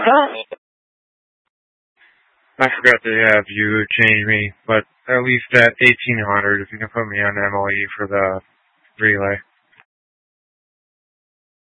I forgot to have you change me, but at least at 1800, if you can put me on MLE for the relay.